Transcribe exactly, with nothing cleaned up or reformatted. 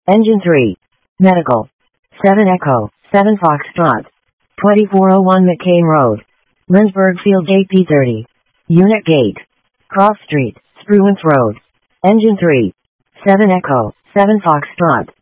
Engine three. Medical. seven Echo, seven Foxtrot. twenty-four oh one McCain Road. Lynchburg Field Gate P thirty. Unit Gate. Cross Street, Spruance Road. Engine three. seven Echo, seven Foxtrot.